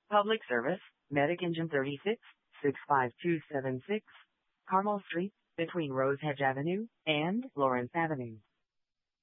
Public Service, Medic Engine 36, 65276, Carmel Street, between Rosehedge Avenue and Lawrence Avenue.